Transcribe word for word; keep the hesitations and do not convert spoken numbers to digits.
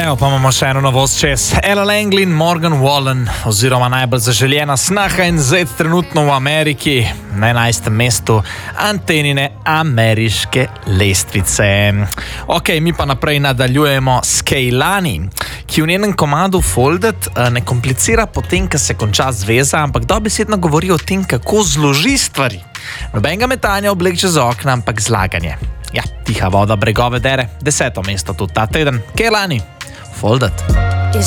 Evo pa imamo še eno novost čez. Ella Langley in Morgan Wallen, oziroma najbolj zaželjena snaha in zet trenutno v Ameriki, na enajstem mestu Antenine ameriške lestvice. Ok, mi pa naprej nadaljujemo s Kehlani, ki v njenem komadu Folded ne komplicira potem, ko se konča zveza, ampak dobesedno govori o tem, kako zloži stvari. Nobenega metanja oblek čez okna, ampak zlaganje. Ja, tiha voda bregove dere, deseto mesto tudi ta teden. Kehlani, Folded.